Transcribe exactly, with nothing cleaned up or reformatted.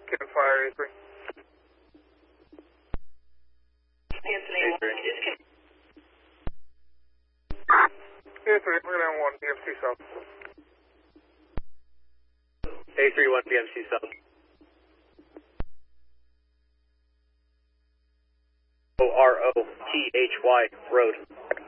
Can fire A three. Anthony, A three. A three, we're going to one B M C South. A three one B M C South. O R O T H Y Road.